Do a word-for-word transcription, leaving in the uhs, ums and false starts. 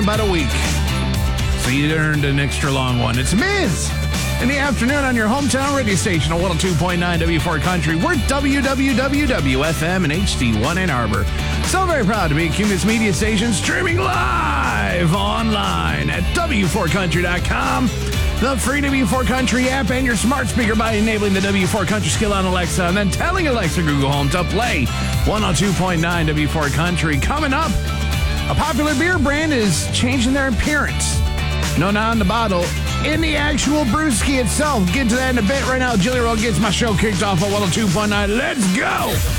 about a week. So you earned an extra long one. It's Miz in the afternoon on your hometown radio station on one oh two point nine W four Country. We're W W W W F M and H D one Ann Arbor. So very proud to be a Cumulus Media Station, streaming live online at W four country dot com. The free W four Country app and your smart speaker by enabling the W four Country skill on Alexa and then telling Alexa Google Home to play one oh two point nine W four Country. Coming up, a popular beer brand is changing their appearance. No, not in the bottle, in the actual brewski itself. Get to that in a bit. Right now, Jilly Roll gets my show kicked off at one oh two point nine. Let's go!